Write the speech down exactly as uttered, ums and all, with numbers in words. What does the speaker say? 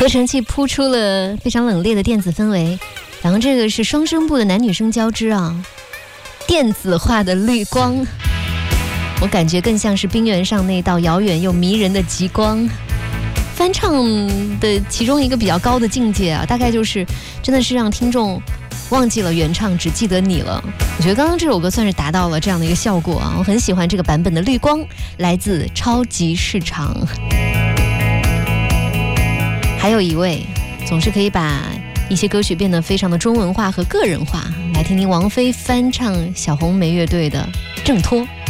合成器铺出了非常冷冽的电子氛围，然后这个是双声部的男女生交织啊，电子化的绿光，我感觉更像是冰原上那道遥远又迷人的极光。翻唱的其中一个比较高的境界啊，大概就是真的是让听众忘记了原唱，只记得你了。我觉得刚刚这首歌算是达到了这样的一个效果啊，我很喜欢这个版本的绿光，来自超级市场。还有一位总是可以把一些歌曲变得非常的中文化和个人化，来听听王菲翻唱小红莓乐队的《挣脱》。